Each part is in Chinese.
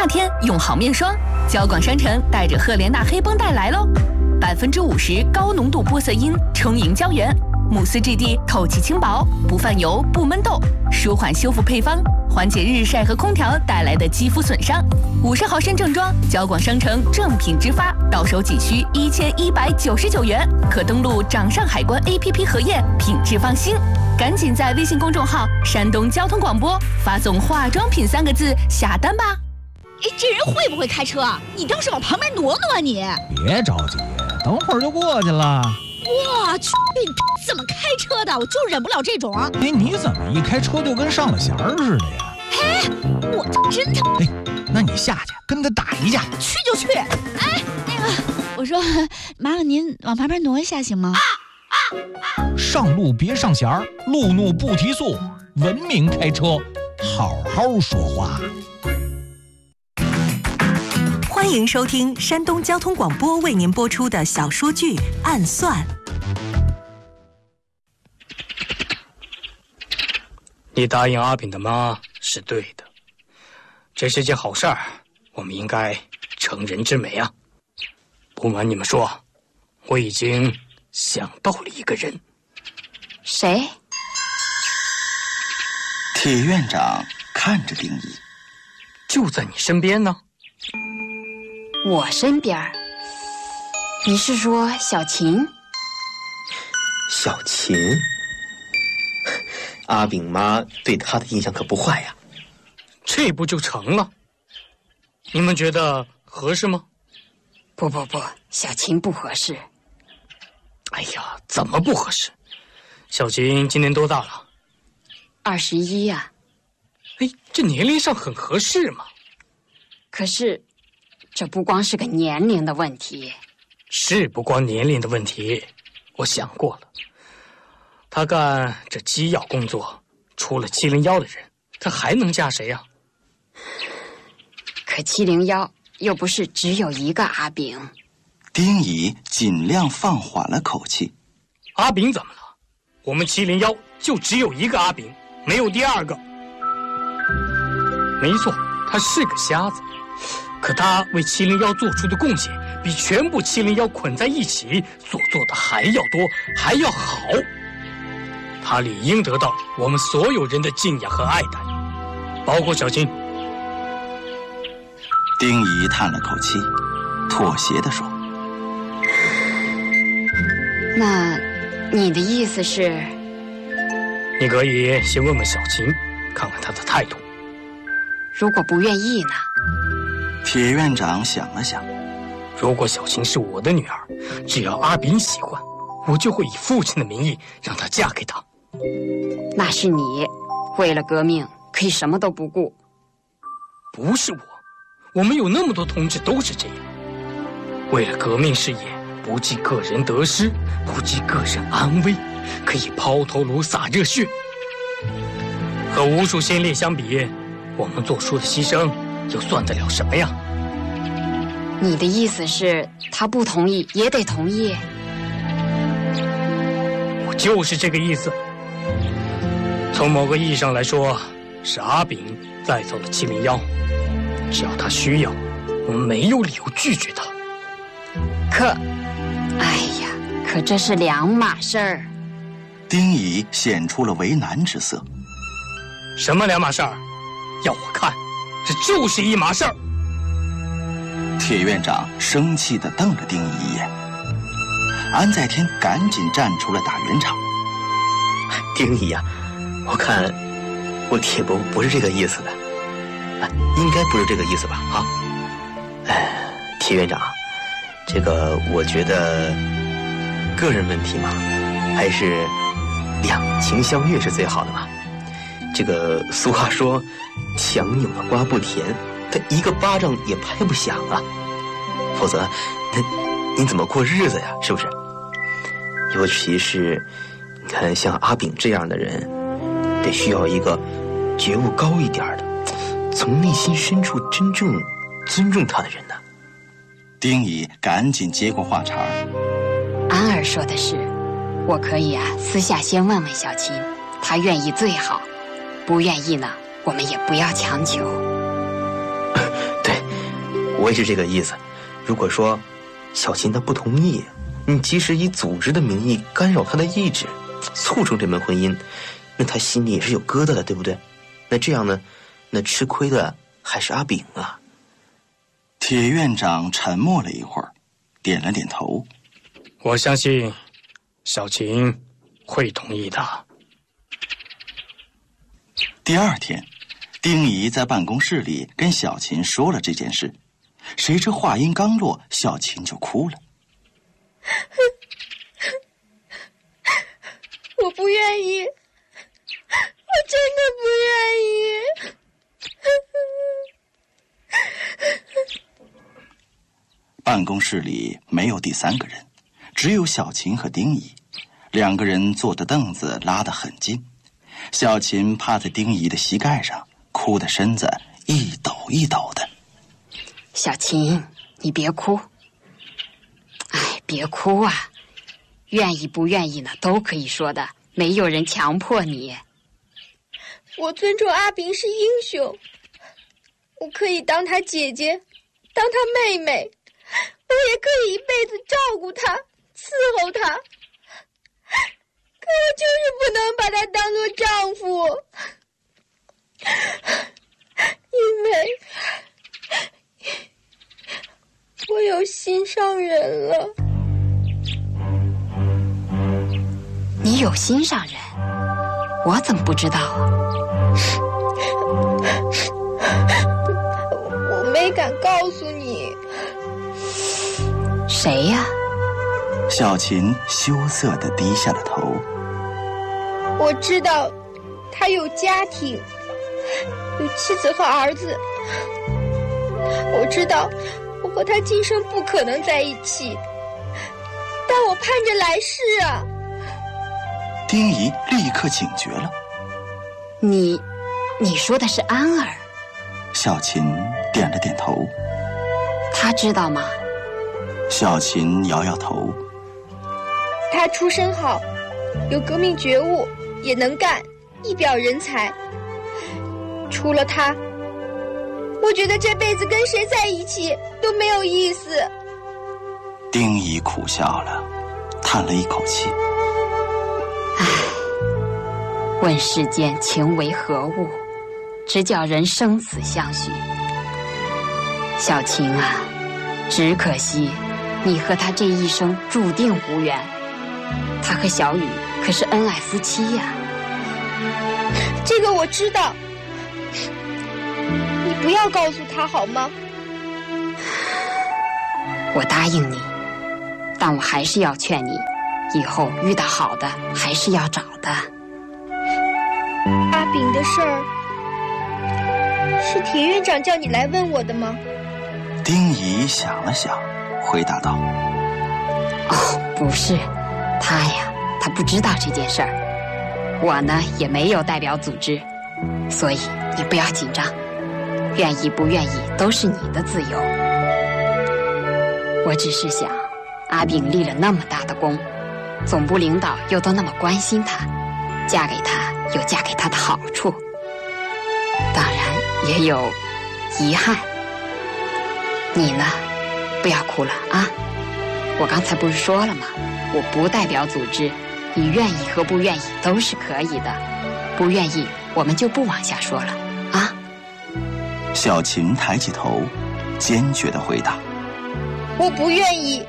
夏天用好面霜，交广商城带着赫莲娜黑绷带来喽，50%高浓度玻色因充盈胶原，慕斯质地透气轻薄，不泛油不闷痘，舒缓修复配方，缓解日晒和空调带来的肌肤损伤。50毫升正装，交广商城正品直发，到手仅需1199元，可登录掌上海关 APP 核验，品质放心。赶紧在微信公众号山东交通广播发送化妆品3个字下单吧。 这人会不会开车啊？你倒是往旁边挪挪啊你！ 别着急，等会儿就过去了。 我去，怎么开车的？我就忍不了这种。 你怎么一开车就跟上了弦儿似的呀？ 我真的。 那你下去跟他打一架。 去就去。我说，麻烦您往旁边挪一下行吗？ 上路别上弦儿，路怒不提速，文明开车，好好说话。 欢迎收听山东交通广播为您播出的小说剧《暗算》。 你答应阿炳的妈是对的，这是件好事儿，我们应该成人之美啊。不瞒你们说，我已经想到了一个人。 谁？ 铁院长看着丁仪， 就在你身边呢。 我身边？你是说小琴？ 小琴？阿炳妈对她的印象可不坏呀。 这不就成了？你们觉得合适吗？ 不，小琴不合适。 哎呀，怎么不合适？小琴今年多大了 ？21呀。 这年龄上很合适嘛。 可是这不光是个年龄的问题。 是不光年龄的问题，我想过了。他干这机要工作，除了701的人，他还能嫁谁呀？ 可701又不是只有一个阿炳。 丁仪尽量放缓了口气。 阿炳怎么了？我们701就只有一个阿炳，没有第二个。没错，他是个瞎子，可他为701做出的贡献，比全部701捆在一起所做的还要多，还要好。他理应得到我们所有人的敬仰和爱戴，包括小琴。 丁仪叹了口气，妥协地说： 那你的意思是？ 你可以先问问小琴，看看她的态度。 如果不愿意呢？ 铁院长想了想， 如果小琴是我的女儿，只要阿炳喜欢，我就会以父亲的名义让她嫁给他。 那是你为了革命可以什么都不顾。 不是我们有那么多同志都是这样，为了革命事业不计个人得失，不计个人安危，可以抛头颅洒热血。和无数先烈相比，我们做出的牺牲又算得了什么呀？ 你的意思是他不同意也得同意？ 我就是这个意思。从某个意义上来说，是阿炳带走了701，只要他需要，我们没有理由拒绝他。 可这是两码事儿。 丁仪显出了为难之色。 什么两码事儿？要我看，这就是一码事儿。 铁院长生气地瞪了丁仪一眼。安在天赶紧站出了打圆场。 丁仪呀，我看我铁伯不是这个意思的，应该不是这个意思吧？铁院长，这个我觉得个人问题嘛，还是两情相悦是最好的嘛。这个俗话说，强扭的瓜不甜，他一个巴掌也拍不响啊。否则，你怎么过日子呀？是不是？尤其是你看，像阿炳这样的人，得需要一个觉悟高一点的，从内心深处真正尊重他的人呢。 丁仪赶紧接过话茬。 安儿说的是，我可以私下先问问小琴，她愿意最好，不愿意呢，我们也不要强求。 对， 我也是这个意思。如果说小琴她不同意，你即使以组织的名义干扰她的意志，促成这门婚姻，那她心里也是有疙瘩的，对不对？那这样呢，那吃亏的还是阿炳啊。 铁院长沉默了一会儿，点了点头。 我相信小琴会同意的。 第二天，丁仪在办公室里跟小琴说了这件事，谁知话音刚落，小琴就哭了。 我不愿意，我真的不愿意。 办公室里没有第三个人，只有小琴和丁仪，两个人坐的凳子拉得很近。小琴趴在丁仪的膝盖上，哭的身子一抖一抖的。 小琴，你别哭。哎，别哭啊，愿意不愿意呢都可以说的，没有人强迫你。 我尊重阿炳是英雄，我可以当他姐姐，当他妹妹，我也可以一辈子照顾他，伺候他。可我就是不能把他当作丈夫，因为我有心上人了。 你有心上人？我怎么不知道啊？ 我没敢告诉你。 谁呀？ 小琴羞涩地低下了头。 我知道他有家庭，有妻子和儿子。我知道我和他今生不可能在一起，但我盼着来世啊。 丁仪立刻警觉了。 你说的是安儿？ 小琴点了点头。 他知道吗？ 小琴摇摇头。 他出身好，有革命觉悟，也能干，一表人才。除了他，我觉得这辈子跟谁在一起都没有意思。 丁仪苦笑了，叹了一口气。 唉，问世间情为何物，只叫人生死相许。小琴啊，只可惜你和他这一生注定无缘。他和小雨可是恩爱夫妻呀。 这个我知道，你不要告诉他好吗？ 我答应你，但我还是要劝你，以后遇到好的还是要找的。 阿炳的事儿，是铁院长叫你来问我的吗？ 丁仪想了想，回答道： 哦，不是，他不知道这件事儿。我呢也没有代表组织，所以你不要紧张，愿意不愿意都是你的自由。我只是想，阿炳立了那么大的功，总部领导又都那么关心他，嫁给他有嫁给他的好处，当然也有遗憾。你呢，不要哭了啊！我刚才不是说了吗？我不代表组织，你愿意和不愿意都是可以的，不愿意我们就不往下说了啊。 小琴抬起头，坚决地回答： 我不愿意。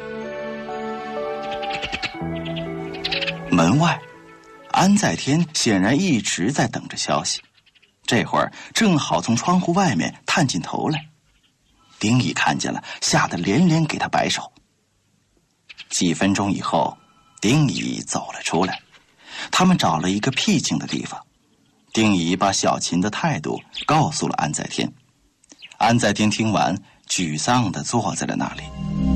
门外，安在天显然一直在等着消息，这会儿正好从窗户外面探进头来。丁仪看见了，吓得连连给他摆手。几分钟以后，丁仪走了出来，他们找了一个僻静的地方。丁仪把小琴的态度告诉了安在天。安在天听完，沮丧地坐在了那里。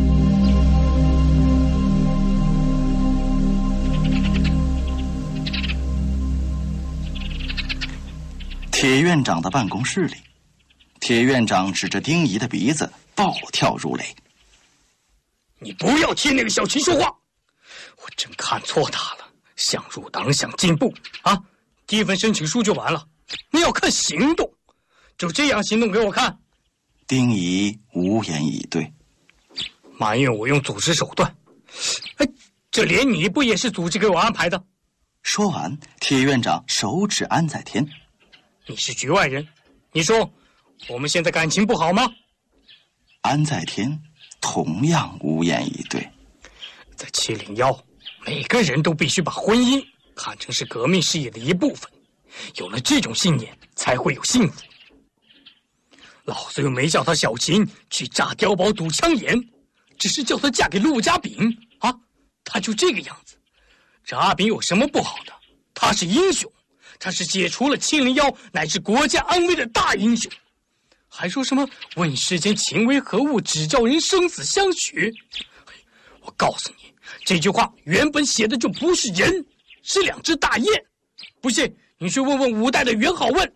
铁院长的办公室里，铁院长指着丁仪的鼻子暴跳如雷： 你不要替那个小琴说话，我真看错他了，想入党想进步啊，第一份申请书就完了，你要看行动，就这样行动给我看。 丁仪无言以对。 埋怨我用组织手段，哎，这连你不也是组织给我安排的？ 说完，铁院长手指安在天：“ 你是局外人，你说我们现在感情不好吗？” 安在天同样无言以对。 在701，每个人都必须把婚姻看成是革命事业的一部分，有了这种信念，才会有幸福。老子又没叫他小琴去炸碉堡堵枪眼，只是叫她嫁给陆家炳啊，他就这个样子。这阿炳有什么不好的？他是英雄，他是解除了701乃至国家安危的大英雄。还说什么问世间情为何物，只叫人生死相许。我告诉你，这句话原本写的就不是人，是2只大雁。不信你去问问5代的元好问。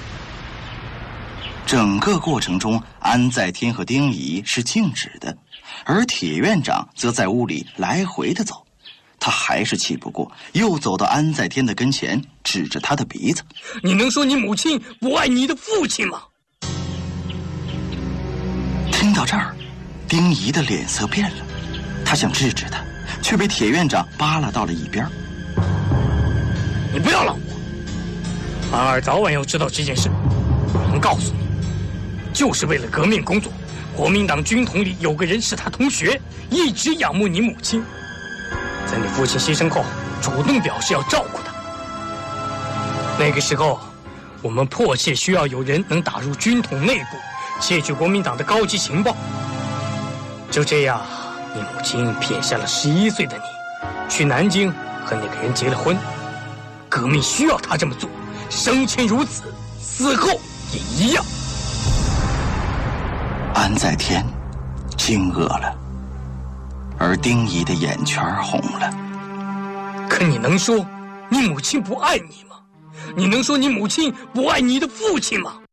整个过程中，安在天和丁仪是静止的，而铁院长则在屋里来回的走。他还是气不过，又走到安在天的跟前，指着他的鼻子：“ 你能说你母亲不爱你的父亲吗？” 听到这儿，丁仪的脸色变了，他想制止他，却被铁院长扒拉到了一边。 “你不要拦我，安儿早晚要知道这件事。我能告诉你，就是为了革命工作，国民党军统里有个人是他同学，一直仰慕你母亲。在你父亲牺牲后，主动表示要照顾他。那个时候，我们迫切需要有人能打入军统内部，窃取国民党的高级情报。就这样，你母亲撇下了11岁的你，去南京和那个人结了婚。革命需要他这么做，生前如此，死后也一样。” 安在天惊愕了，而丁仪的眼圈红了。 可你能说你母亲不爱你吗？你能说你母亲不爱你的父亲吗？